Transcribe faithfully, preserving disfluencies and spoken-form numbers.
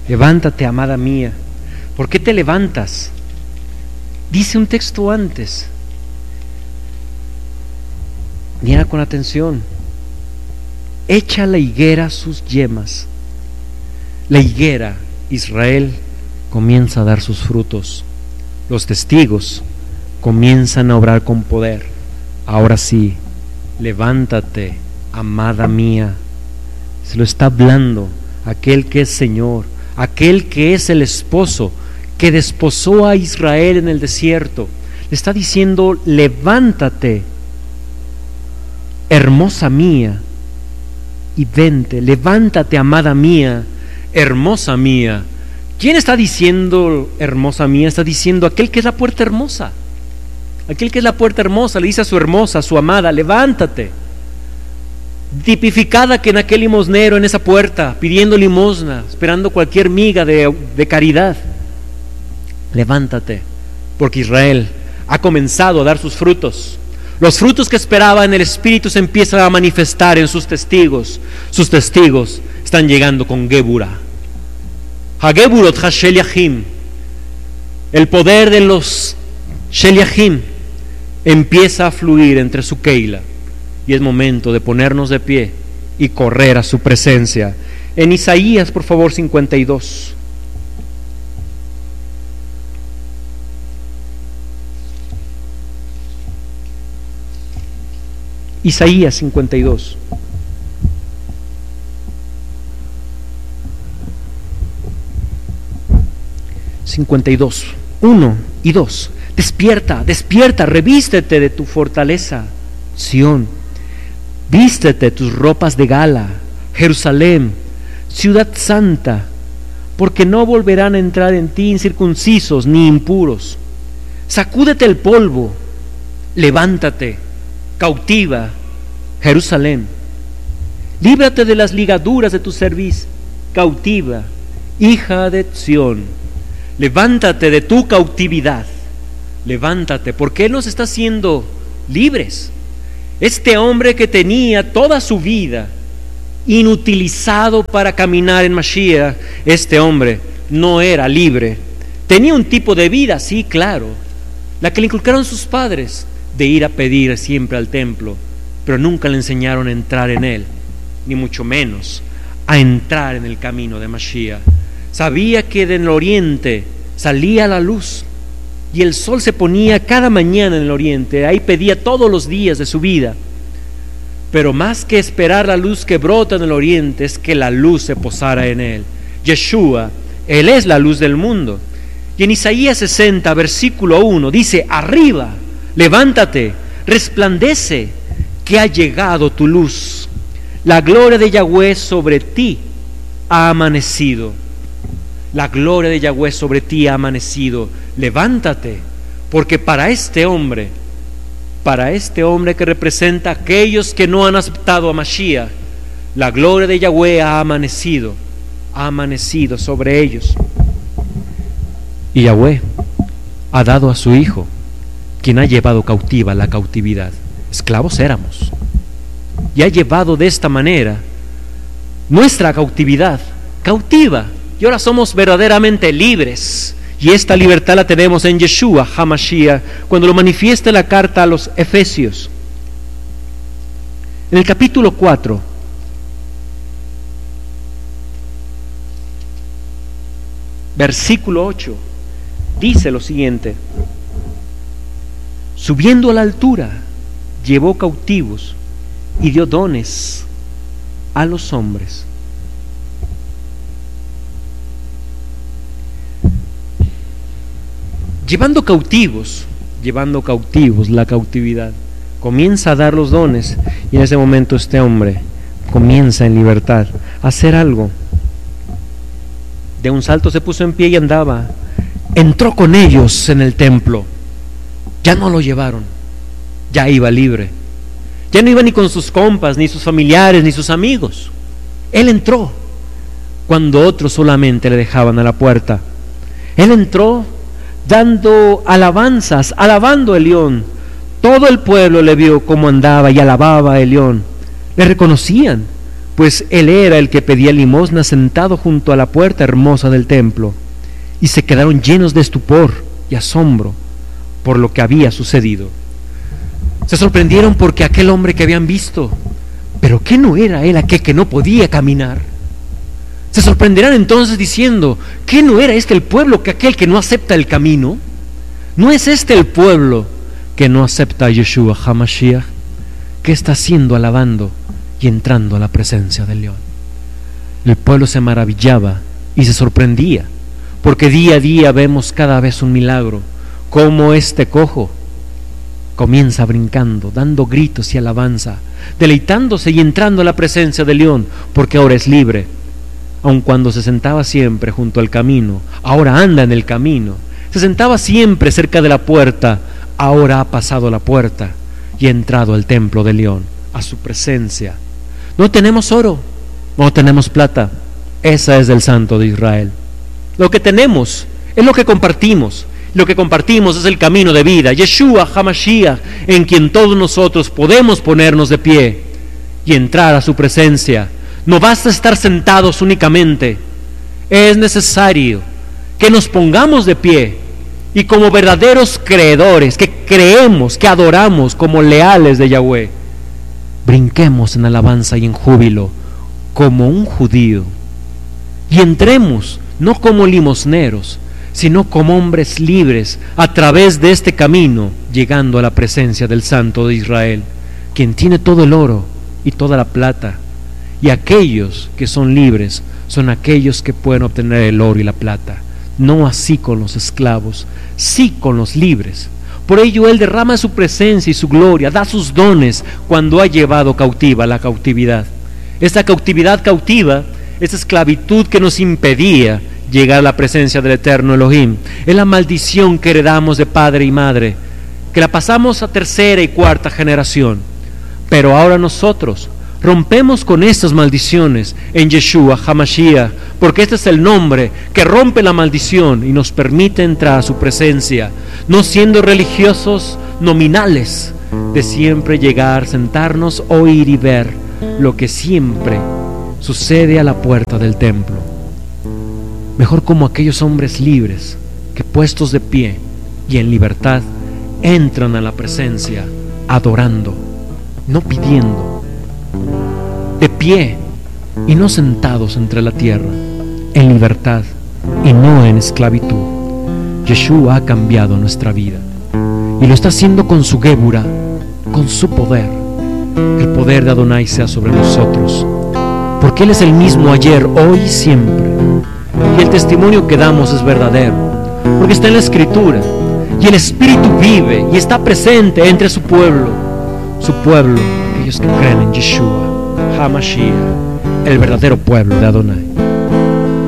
Levántate, amada mía. ¿Por qué te levantas? Dice un texto antes. Mira con atención. Echa la higuera sus yemas. La higuera, Israel, comienza a dar sus frutos. Los testigos comienzan a obrar con poder. Ahora sí, levántate, amada mía. Se lo está hablando aquel que es Señor, aquel que es el esposo, que desposó a Israel en el desierto. Le está diciendo: levántate, hermosa mía, y vente. Levántate, amada mía, hermosa mía. ¿Quién está diciendo hermosa mía? Está diciendo aquel que es la puerta hermosa. Aquel que es la puerta hermosa le dice a su hermosa, a su amada: levántate. Tipificada que en aquel limosnero, en esa puerta, pidiendo limosna, esperando cualquier miga de, de caridad. Levántate, porque Israel ha comenzado a dar sus frutos. Los frutos que esperaba en el Espíritu se empiezan a manifestar en sus testigos. Sus testigos están llegando con Gebura. Hageburot HaSheliachim. El poder de los Sheliachim empieza a fluir entre su Keila. Y es momento de ponernos de pie y correr a su presencia. En Isaías, por favor, cincuenta y dos. Isaías cincuenta y dos. cincuenta y dos, uno y dos. Despierta, despierta, revístete de tu fortaleza, Sión. Vístete tus ropas de gala, Jerusalén, ciudad santa, porque no volverán a entrar en ti incircuncisos ni impuros. Sacúdete el polvo, levántate, cautiva, Jerusalén. Líbrate de las ligaduras de tu cerviz, cautiva, hija de Sión. Levántate de tu cautividad, levántate, porque Él nos está haciendo libres. Este hombre que tenía toda su vida inutilizado para caminar en Mashiach, este hombre no era libre. Tenía un tipo de vida, sí, claro, la que le inculcaron sus padres, de ir a pedir siempre al templo, pero nunca le enseñaron a entrar en él, ni mucho menos a entrar en el camino de Mashiach. Sabía que del oriente salía la luz, y el sol se ponía cada mañana en el oriente. Ahí pedía todos los días de su vida. Pero más que esperar la luz que brota en el oriente, es que la luz se posara en él. Yeshua, Él es la luz del mundo. Y en Isaías sesenta, versículo uno, dice: arriba, levántate, resplandece, que ha llegado tu luz. La gloria de Yahweh sobre ti ha amanecido. La gloria de Yahweh sobre ti ha amanecido. Levántate, porque para este hombre, para este hombre que representa a aquellos que no han aceptado a Mashiach, la gloria de Yahweh ha amanecido, ha amanecido sobre ellos. Y Yahweh ha dado a su Hijo, quien ha llevado cautiva la cautividad. Esclavos éramos, y ha llevado de esta manera nuestra cautividad cautiva, y ahora somos verdaderamente libres. Y esta libertad la tenemos en Yeshua HaMashiach, cuando lo manifiesta la carta a los Efesios. En el capítulo cuatro, versículo ocho, dice lo siguiente: subiendo a la altura, llevó cautivos y dio dones a los hombres. Llevando cautivos, llevando cautivos la cautividad, comienza a dar los dones, y en ese momento este hombre comienza en libertad a hacer algo. De un salto se puso en pie y andaba. Entró con ellos en el templo. Ya no lo llevaron, ya iba libre. Ya no iba ni con sus compas, ni sus familiares, ni sus amigos. Él entró cuando otros solamente le dejaban a la puerta. Él entró dando alabanzas, alabando a Elión. Todo el pueblo le vio cómo andaba y alababa a Elión. Le reconocían pues él era el que pedía limosna sentado junto a la puerta hermosa del templo, y se quedaron llenos de estupor y asombro por lo que había sucedido. Se sorprendieron porque aquel hombre que habían visto, pero ¿qué no era él aquel que no podía caminar? Se sorprenderán entonces diciendo, ¿qué no era este el pueblo que aquel que no acepta el camino? ¿No es este el pueblo que no acepta a Yeshua HaMashiach? ¿Qué está haciendo alabando y entrando a la presencia del León? El pueblo se maravillaba y se sorprendía, porque día a día vemos cada vez un milagro, como este cojo comienza brincando, dando gritos y alabanza, deleitándose y entrando a la presencia del León, porque ahora es libre. Aun cuando se sentaba siempre junto al camino, ahora anda en el camino. Se sentaba siempre cerca de la puerta, ahora ha pasado la puerta y ha entrado al templo del León, a su presencia. No tenemos oro, no tenemos plata, esa es del Santo de Israel. Lo que tenemos es lo que compartimos. Lo que compartimos es el camino de vida, Yeshua HaMashiach, en quien todos nosotros podemos ponernos de pie y entrar a su presencia. No basta estar sentados únicamente, es necesario que nos pongamos de pie y como verdaderos creedores, que creemos, que adoramos como leales de Yahweh, brinquemos en alabanza y en júbilo como un judío y entremos no como limosneros, sino como hombres libres a través de este camino, llegando a la presencia del Santo de Israel, quien tiene todo el oro y toda la plata. Y aquellos que son libres son aquellos que pueden obtener el oro y la plata, no así con los esclavos, sí con los libres. Por ello Él derrama su presencia y su gloria, da sus dones cuando ha llevado cautiva la cautividad. Esta cautividad cautiva, esta esclavitud que nos impedía llegar a la presencia del eterno Elohim, es la maldición que heredamos de padre y madre, que la pasamos a tercera y cuarta generación. Pero ahora nosotros rompemos con estas maldiciones en Yeshua HaMashiach, porque este es el nombre que rompe la maldición y nos permite entrar a su presencia, no siendo religiosos nominales, de siempre llegar, sentarnos, oír y ver lo que siempre sucede a la puerta del templo. Mejor como aquellos hombres libres que puestos de pie y en libertad entran a la presencia adorando, no pidiendo, de pie y no sentados entre la tierra, en libertad y no en esclavitud. Yeshua ha cambiado nuestra vida y lo está haciendo con su Gébura, con su poder. El poder de Adonai sea sobre nosotros, porque Él es el mismo ayer, hoy y siempre. Y el testimonio que damos es verdadero, porque está en la Escritura, y el Espíritu vive y está presente entre su pueblo, su pueblo, aquellos que creen en Yeshua HaMashiach, el verdadero pueblo de Adonai.